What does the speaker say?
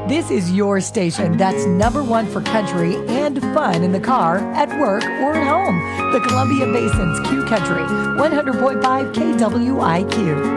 This is your station that's number one for country and fun in the car, at work, or at home. The Columbia Basin's Q Country, 100.5 KWIQ.